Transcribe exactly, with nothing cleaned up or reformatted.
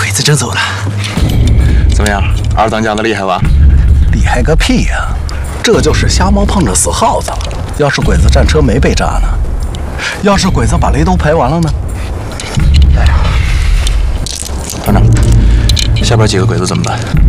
鬼子真走了。 怎么样，二当家的厉害吧？ 厉害个屁呀！这就是瞎猫碰着死耗子了。要是鬼子战车没被炸呢？要是鬼子把雷都排完了呢？哎呀， 团长，下边几个鬼子怎么办？